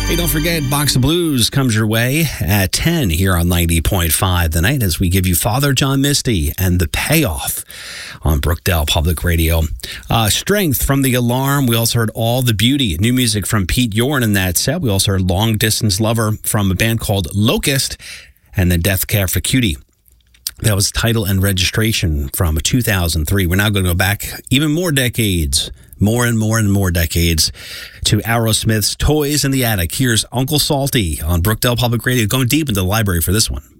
Hey, don't forget, Box of Blues comes your way at 10 here on 90.5 The Night as we give you Father John Misty and The Payoff on Brookdale Public Radio. Strength from The Alarm. We also heard All the Beauty, new music from Pete Yorn in that set. We also heard Long Distance Lover from a band called Locust, and then Death Cab for Cutie. That was Title and Registration from 2003. We're now going to go back even more decades, more and more decades, to Aerosmith's Toys in the Attic. Here's Uncle Salty on Brookdale Public Radio, going deep into the library for this one.